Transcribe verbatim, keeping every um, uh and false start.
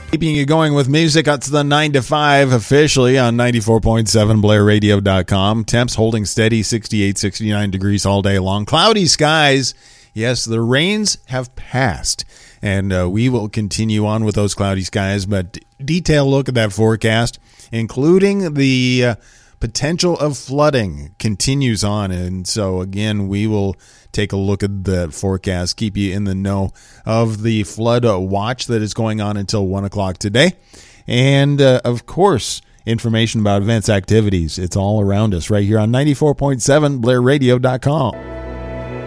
Keeping you going with music, it's the nine to five officially on ninety-four point seven Blair Radio dot com. Temps holding steady, sixty-eight, sixty-nine degrees all day long. Cloudy skies. Yes, the rains have passed, and uh, we will continue on with those cloudy skies, but detailed look at that forecast, including the uh, potential of flooding, continues on. And so, again, we will take a look at the forecast, keep you in the know of the flood watch that is going on until one o'clock today. And, uh, of course, information about events, activities. It's all around us right here on ninety-four point seven Blair Radio dot com.